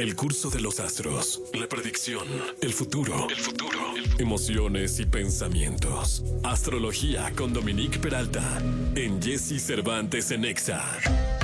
El curso de los astros, la predicción, el futuro, emociones y pensamientos. Astrología con Dominique Peralta en Jesse Cervantes en Exa.